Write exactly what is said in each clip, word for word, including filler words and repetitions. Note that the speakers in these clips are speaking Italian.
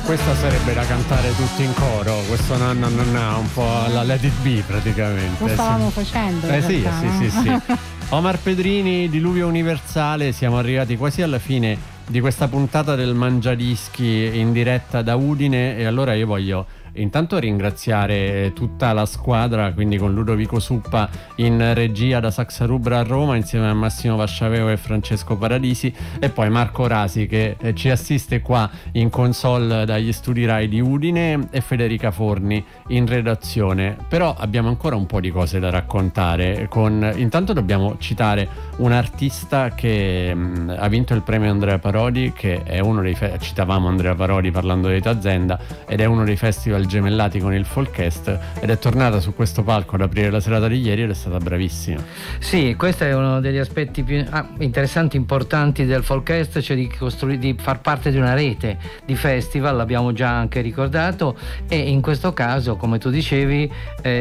Questa sarebbe da cantare tutti in coro, questo no, no, no, no, un po' alla Let It Be praticamente. Lo stavamo sì. facendo. Eh sì, realtà, sì, no? sì, sì. Omar Pedrini, Diluvio Universale, siamo arrivati quasi alla fine di questa puntata del Mangiadischi in diretta da Udine e allora io voglio intanto ringraziare tutta la squadra, quindi con Ludovico Suppa in regia da Saxa Rubra a Roma insieme a Massimo Vasciaveo e Francesco Paradisi e poi Marco Rasi che eh, ci assiste qua in console dagli studi Rai di Udine e Federica Forni in redazione. Però abbiamo ancora un po' di cose da raccontare. Con intanto dobbiamo citare un artista che mh, ha vinto il premio Andrea Parodi, che è uno dei fe- citavamo Andrea Parodi parlando di Tazenda, ed è uno dei festival gemellati con il Folkest ed è tornata su questo palco ad aprire la serata di ieri ed è stata bravissima. Sì, questo è uno degli aspetti più ah, interessanti, importanti del Folkest, cioè di, costrui- di far parte di una rete di festival, l'abbiamo già anche ricordato, e in questo caso, come tu dicevi,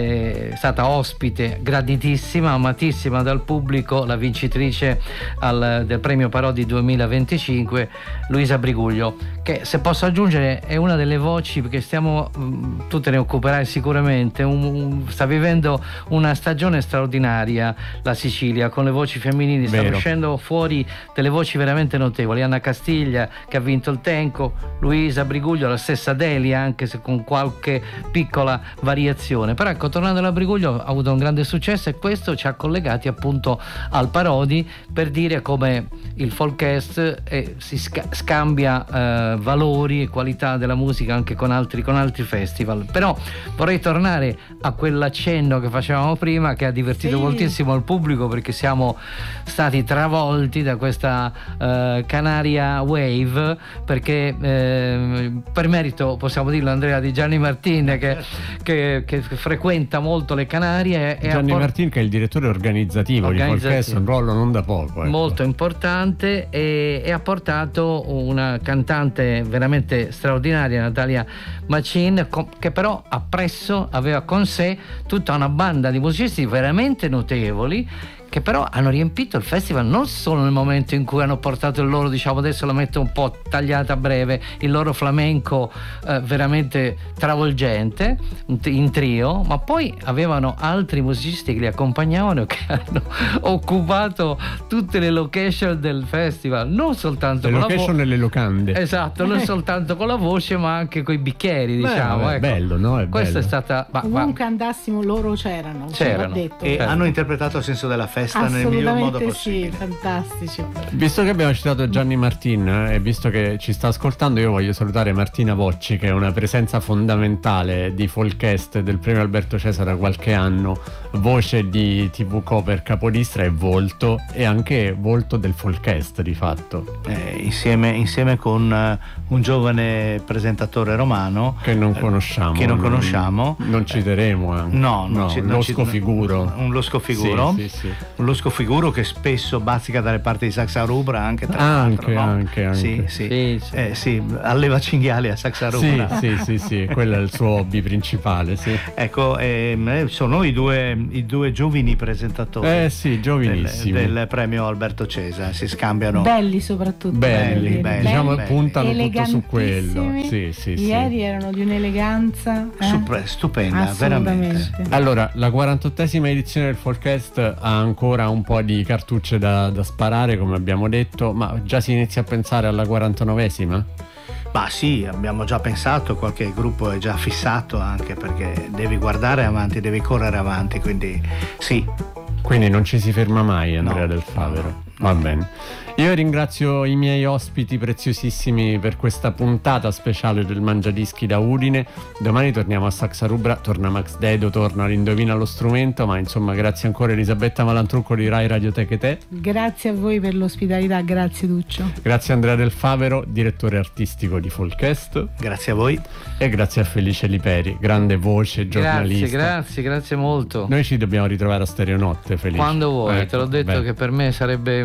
è stata ospite graditissima, amatissima dal pubblico, la vincitrice al, del premio Parodi duemilaventicinque, Luisa Briguglio, che, se posso aggiungere, è una delle voci, perché stiamo, tu te ne occuperai sicuramente, un, un, sta vivendo una stagione straordinaria la Sicilia, con le voci femminili. Stanno Vero. uscendo fuori delle voci veramente notevoli. Anna Castiglia, che ha vinto il Tenco, Luisa Briguglio, la stessa Delia, anche se con qualche piccola variazione. Però ecco, tornando alla Briguglio, ha avuto un grande successo e questo ci ha collegati appunto al Parodi per dire come il Folkest eh, si sca- scambia eh, valori e qualità della musica anche con altri con altri festival. Però vorrei tornare a quell'accenno che facevamo prima, che ha divertito Sì. moltissimo il pubblico, perché siamo stati travolti da questa uh, Canaria Wave, perché eh, per merito, possiamo dirlo, Andrea, di Gianni Martin, che, che, che frequenta molto le Canarie e Gianni appor- Martin, che è il direttore organizzativo, Organizzativo. di Folkest, un ruolo non da poco, ecco. molto importante, e, e ha portato una cantante veramente straordinaria, Natalia Macin, co- che però appresso aveva con sé tutta una banda di musicisti veramente notevoli, che però hanno riempito il festival non solo nel momento in cui hanno portato il loro, diciamo, adesso la metto un po' tagliata a breve, il loro flamenco eh, veramente travolgente in trio, ma poi avevano altri musicisti che li accompagnavano, che hanno occupato tutte le location del festival, non soltanto Le con location la e le locande. voce, esatto, non soltanto con la voce, ma anche con i bicchieri, Beh, diciamo. è ecco. bello, no? È Questa bello. è stata ma, ma- Ovunque andassimo loro c'erano, C'erano. va detto. E Certo. hanno interpretato il senso della festa nel miglior modo Assolutamente possibile. sì, fantastici. Visto che abbiamo citato Gianni Martin eh, e visto che ci sta ascoltando, io voglio salutare Martina Vocci, che è una presenza fondamentale di Folkest del premio Alberto Cesare da qualche anno, voce di T V Coper Capodistra e volto, e anche volto del Folkest di fatto, Eh, insieme, insieme con eh, un giovane presentatore romano che non eh, conosciamo. che non conosciamo. Non, non citeremo anche. No, non ci- non lo ci- scofiguro. un lo scofiguro Sì, sì, sì. lo scofiguro che spesso bazzica dalle parti di Saxa Rubra, anche tra Anche, l'altro, no? anche, anche. Sì, sì. Sì, sì. Eh, sì, alleva cinghiali a Saxa Sì, Rubra. sì, sì, sì, quello è il suo hobby principale, sì. Ecco, ehm, sono i due, i due giovani presentatori Eh sì, del, giovanissimi. del premio Alberto Cesare, si scambiano. Belli soprattutto. Belli, belli, diciamo belli. puntano tutto su quello. Elegantissimi. Sì, sì, sì. Ieri erano di un'eleganza eh? Supre- stupenda, Assolutamente. veramente. Allora, la quarantottesima edizione del Folkest ha ancora un po' di cartucce da, da sparare, come abbiamo detto, ma già si inizia a pensare alla quarantanovesima? Ma sì, abbiamo già pensato, qualche gruppo è già fissato, anche perché devi guardare avanti, devi correre avanti, quindi sì. Quindi non ci si ferma mai, Andrea No, Del Favero. no, no. Va bene. Io ringrazio i miei ospiti preziosissimi per questa puntata speciale del Mangiadischi da Udine. Domani torniamo a Saxa Rubra, torna Max Dedo, torna l'Indovina lo strumento, ma insomma grazie ancora Elisabetta Malantrucco di Rai Radioteche Te. Grazie a voi per l'ospitalità, grazie Duccio. Grazie Andrea Del Favero, direttore artistico di Folkest. Grazie a voi. E grazie a Felice Liperi, grande voce, giornalista. Grazie, grazie, grazie molto. Noi ci dobbiamo ritrovare a Stereonotte, Felice. Quando vuoi, Eh, te l'ho detto beh. che per me sarebbe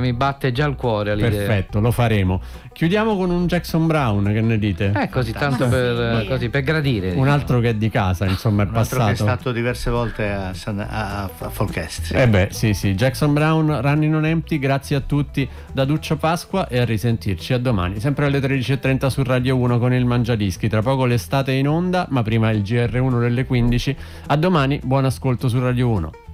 mi batte già il cuore l'idea. Perfetto, lo faremo. Chiudiamo con un Jackson Brown, che ne dite? Eh, così tanto per, Sì. così, per gradire. Un diciamo. altro che è di casa, insomma, è Un altro passato. che è stato diverse volte a, San- a, a Folkest. Sì. Eh beh, sì, sì. Jackson Brown, Running on Empty, grazie a tutti da Duccio Pasqua e a risentirci a domani, sempre alle tredici e trenta su Radio uno con il Mangiadischi. Tra poco l'estate è in onda, ma prima il G R uno delle quindici. A domani, buon ascolto su Radio uno.